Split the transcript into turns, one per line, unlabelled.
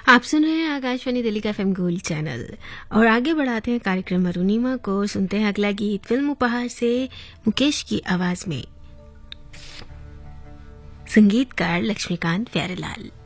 आप सुन रहे हैं आकाशवाणी दिल्ली का एफएम गोल्ड चैनल और आगे बढ़ाते हैं कार्यक्रम अरुणिमा को। सुनते हैं अगला गीत फिल्म उपहार से मुकेश की आवाज में, संगीतकार लक्ष्मीकांत प्यारेलाल।